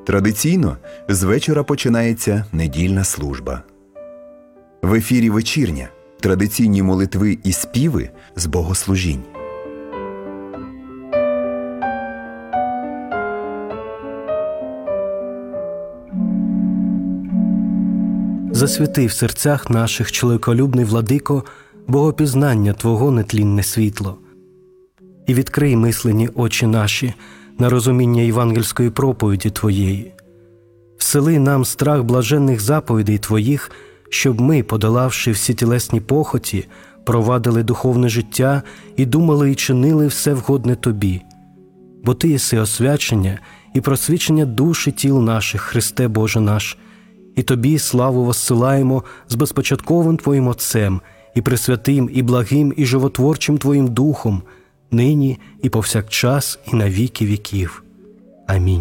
Традиційно з вечора починається недільна служба. В ефірі вечірня – традиційні молитви і співи з богослужінь. Засвіти в серцях наших, чоловіколюбний владико, богопізнання Твого нетлінне світло. І відкрий мислені очі наші на розуміння євангельської проповіді Твоєї. Всели нам страх блаженних заповідей Твоїх, щоб ми, подолавши всі тілесні похоті, провадили духовне життя і думали і чинили все вгодне Тобі. Бо Ти єси освячення і просвічення душ і тіл наших, Христе Боже наш, і Тобі славу воссилаємо з безпочатковим Твоїм Отцем, і пресвятим, і благим, і животворчим Твоїм Духом, нині і повсякчас, і на віки віків. Амінь.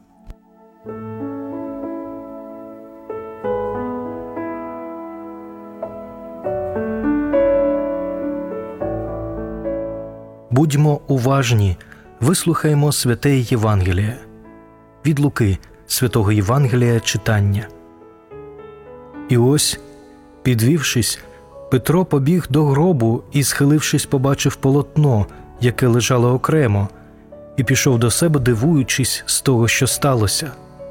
Будьмо уважні, вислухаймо святе Євангеліє. Від Луки, святого Євангелія, читання. І ось, підвівшись, Петро побіг до гробу і, схилившись, побачив полотно, яке лежало окремо, і пішов до себе, дивуючись з того, що сталося.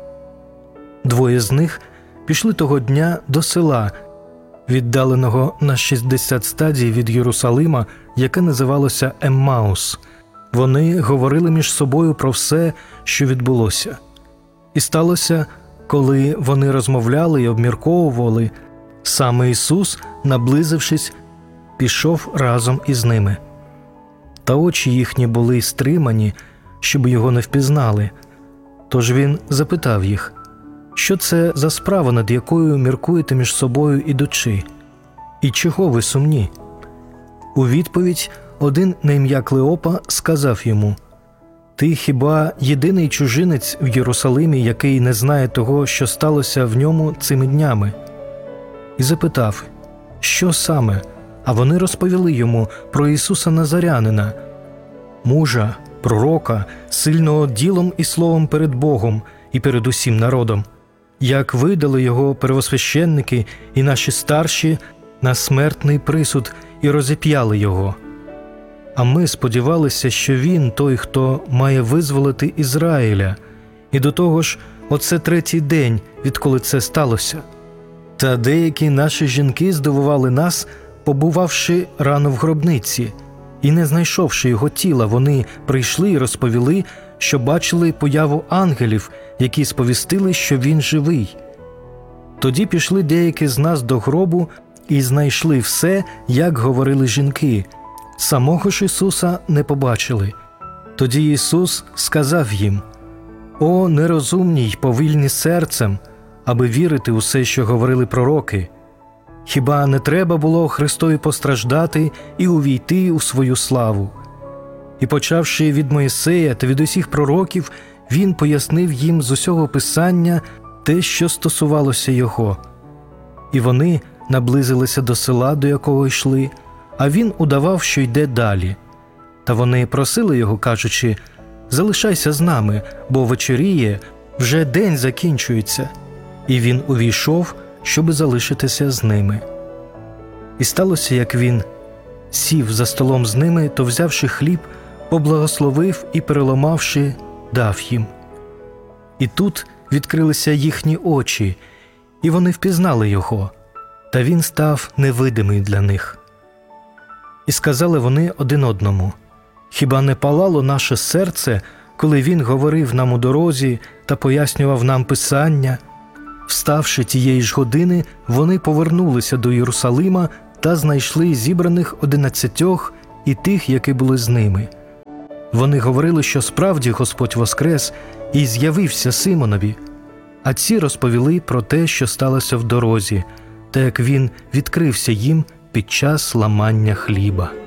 Двоє з них пішли того дня до села, віддаленого на 60 стадій від Єрусалима, яке називалося Еммаус. Вони говорили між собою про все, що відбулося. І сталося, коли вони розмовляли і обмірковували, саме Ісус, наблизившись, пішов разом із ними. Та очі їхні були стримані, щоб його не впізнали. Тож він запитав їх: «Що це за справа, над якою міркуєте між собою ідучи? І чого ви сумні?» У відповідь один на ім'я Клеопа сказав йому: «Ти хіба єдиний чужинець в Єрусалимі, який не знає того, що сталося в ньому цими днями?» І запитав: «Що саме?» А вони розповіли йому про Ісуса Назарянина, мужа, пророка, сильного ділом і словом перед Богом і перед усім народом, як видали його первосвященники і наші старші на смертний присуд і розіп'яли його. А ми сподівалися, що він той, хто має визволити Ізраїля, і до того ж, оце 3-й день, відколи це сталося. Та деякі наші жінки здивували нас, побувавши рано в гробниці, і не знайшовши його тіла, вони прийшли і розповіли, що бачили появу ангелів, які сповістили, що він живий. Тоді пішли деякі з нас до гробу і знайшли все, як говорили жінки. Самого ж Ісуса не побачили. Тоді Ісус сказав їм: «О, нерозумні й повільні серцем, аби вірити у все, що говорили пророки! Хіба не треба було Христові постраждати і увійти у свою славу?» І почавши від Мойсея та від усіх пророків, він пояснив їм з усього Писання те, що стосувалося його. І вони наблизилися до села, до якого йшли, а він удавав, що йде далі. Та вони просили його, кажучи: «Залишайся з нами, бо вечоріє, вже день закінчується». І він увійшов, щоби залишитися з ними. І сталося, як він сів за столом з ними, то, взявши хліб, поблагословив і, переламавши, дав їм. І тут відкрилися їхні очі, і вони впізнали його, та він став невидимий для них. І сказали вони один одному: «Хіба не палало наше серце, коли він говорив нам у дорозі та пояснював нам Писання?» Вставши тієї ж години, вони повернулися до Єрусалима та знайшли зібраних 11 і тих, які були з ними. Вони говорили, що справді Господь воскрес і з'явився Симонові. А ці розповіли про те, що сталося в дорозі, та як він відкрився їм під час ламання хліба.